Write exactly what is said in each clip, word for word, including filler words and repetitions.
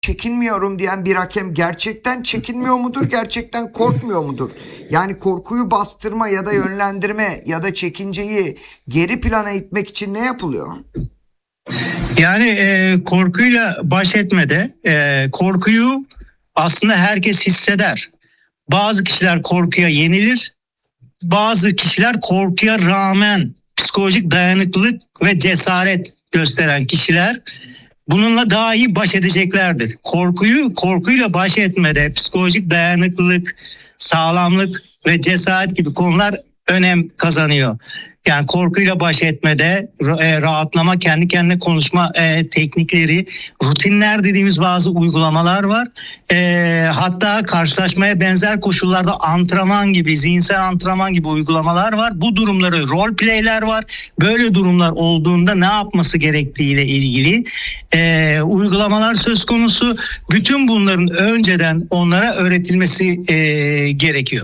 çekinmiyorum diyen bir hakem gerçekten çekinmiyor mudur? Gerçekten korkmuyor mudur? Yani korkuyu bastırma ya da yönlendirme ya da çekinceyi geri plana itmek için ne yapılıyor? Yani e, korkuyla baş etmede e, korkuyu aslında herkes hisseder. Bazı kişiler korkuya yenilir, bazı kişiler korkuya rağmen psikolojik dayanıklılık ve cesaret gösteren kişiler bununla daha iyi baş edeceklerdir. Korkuyu korkuyla baş etmede psikolojik dayanıklılık, sağlamlık ve cesaret gibi konular önem kazanıyor. Yani korkuyla baş etmede e, rahatlama, kendi kendine konuşma e, teknikleri, rutinler dediğimiz bazı uygulamalar var. E, hatta karşılaşmaya benzer koşullarda antrenman gibi, zihinsel antrenman gibi uygulamalar var. Bu durumları role play'ler var. Böyle durumlar olduğunda ne yapması gerektiğiyle ilgili e, uygulamalar söz konusu. Bütün bunların önceden onlara öğretilmesi e, gerekiyor.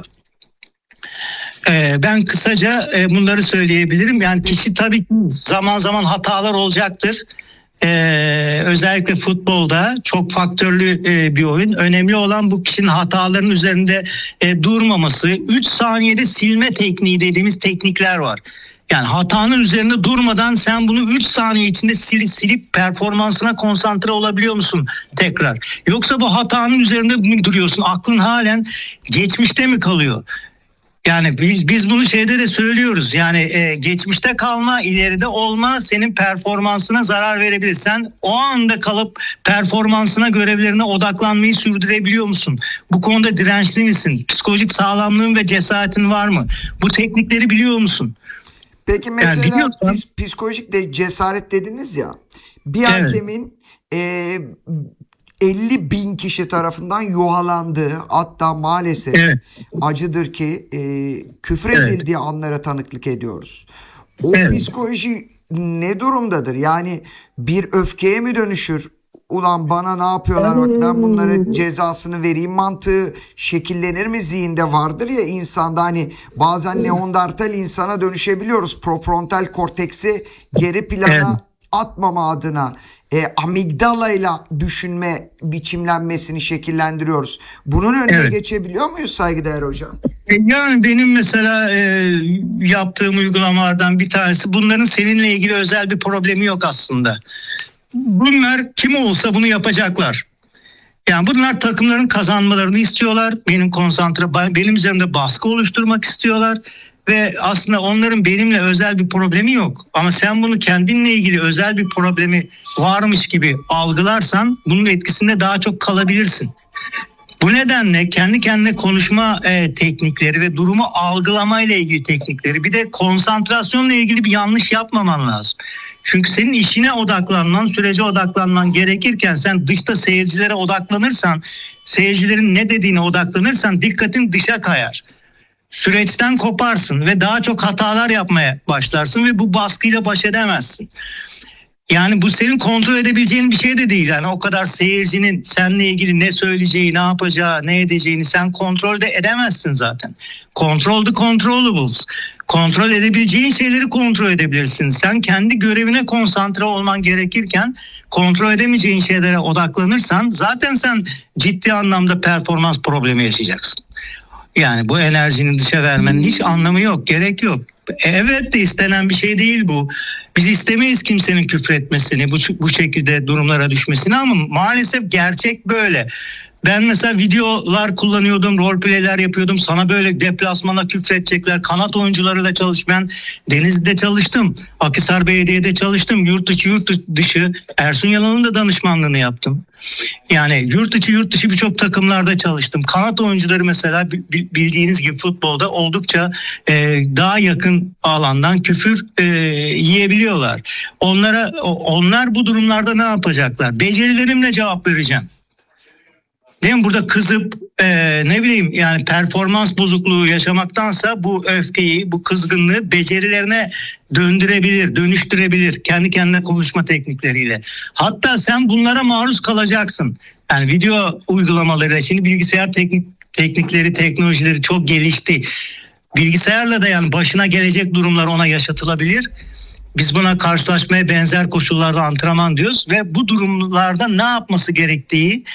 Ben kısaca bunları söyleyebilirim. Yani kişi tabii ki zaman zaman hatalar olacaktır. Ee, özellikle futbolda çok faktörlü e, bir oyun. Önemli olan bu kişinin hataların üzerinde e, durmaması. üç saniyede silme tekniği dediğimiz teknikler var. Yani hatanın üzerinde durmadan sen bunu üç saniye içinde silip, silip performansına konsantre olabiliyor musun tekrar? Yoksa bu hatanın üzerinde mi duruyorsun? Aklın halen geçmişte mi kalıyor? Yani biz biz bunu şeyde de söylüyoruz. Yani e, geçmişte kalma, ileride olma senin performansına zarar verebilir. Sen o anda kalıp performansına, görevlerine odaklanmayı sürdürebiliyor musun? Bu konuda dirençli misin? Psikolojik sağlamlığın ve cesaretin var mı? Bu teknikleri biliyor musun? Peki mesela Yani pis- psikolojik de cesaret dediniz ya. Bir Evet. hakemin e, elli bin kişi tarafından yuhalandığı, hatta maalesef Evet. acıdır ki e, küfür Evet. edildiği anlara tanıklık ediyoruz. O Evet. psikoloji ne durumdadır? Yani bir öfkeye mi dönüşür? Ulan bana ne yapıyorlar, bak ben bunlara cezasını vereyim mantığı şekillenir mi zihinde? Vardır ya insanda, hani bazen neandertal insana dönüşebiliyoruz. Prefrontal korteksi geri plana Evet. atmama adına e, amigdalayla düşünme biçimlenmesini şekillendiriyoruz. Bunun önüne Evet. geçebiliyor muyuz saygıdeğer hocam? Yani benim mesela e, yaptığım uygulamalardan bir tanesi, bunların seninle ilgili özel bir problemi yok aslında. Bunlar kim olsa bunu yapacaklar. Yani bunlar takımların kazanmalarını istiyorlar. Benim konsantre, benim üzerimde baskı oluşturmak istiyorlar. Ve aslında onların benimle özel bir problemi yok. Ama sen bunu kendinle ilgili özel bir problemi varmış gibi algılarsan bunun etkisinde daha çok kalabilirsin. Bu nedenle kendi kendine konuşma e, teknikleri ve durumu algılama ile ilgili teknikleri, bir de konsantrasyonla ilgili bir yanlış yapmaman lazım. Çünkü senin işine odaklanman, sürece odaklanman gerekirken sen dışta seyircilere odaklanırsan, seyircilerin ne dediğine odaklanırsan dikkatin dışa kayar. Süreçten koparsın ve daha çok hatalar yapmaya başlarsın ve bu baskıyla baş edemezsin. Yani bu senin kontrol edebileceğin bir şey de değil. Yani o kadar seyircinin seninle ilgili ne söyleyeceği, ne yapacağı, ne edeceğini sen kontrol de edemezsin zaten. Control the controllables. Kontrol edebileceğin şeyleri kontrol edebilirsin. Sen kendi görevine konsantre olman gerekirken kontrol edemeyeceğin şeylere odaklanırsan zaten sen ciddi anlamda performans problemi yaşayacaksın. Yani bu enerjini dışa vermenin hiç anlamı yok, gerek yok. Evet de istenen bir şey değil bu. Biz istemeyiz kimsenin küfretmesini, bu, bu şekilde durumlara düşmesini, ama maalesef gerçek böyle. Ben mesela videolar kullanıyordum, roleplay'ler yapıyordum. Sana böyle deplasmana küfredecekler. Kanat oyuncuları da çalış. Ben Denizli'de çalıştım. Akhisar Belediye'de çalıştım. Yurt içi yurt dışı. Ersun Yanal'ın da danışmanlığını yaptım. Yani yurt içi yurt dışı birçok takımlarda çalıştım. Kanat oyuncuları mesela bildiğiniz gibi futbolda oldukça e, daha yakın alandan küfür e, yiyebiliyorlar. Onlara onlar bu durumlarda ne yapacaklar? Becerilerimle cevap vereceğim. Değil mi? Burada kızıp e, ne bileyim yani performans bozukluğu yaşamaktansa bu öfkeyi, bu kızgınlığı becerilerine döndürebilir, dönüştürebilir kendi kendine konuşma teknikleriyle. Hatta sen bunlara maruz kalacaksın. Yani video uygulamaları, şimdi bilgisayar teknik, teknikleri, teknolojileri çok gelişti. Bilgisayarla da yani başına gelecek durumlar ona yaşatılabilir. Biz buna karşılaşmaya benzer koşullarda antrenman diyoruz ve bu durumlarda ne yapması gerektiği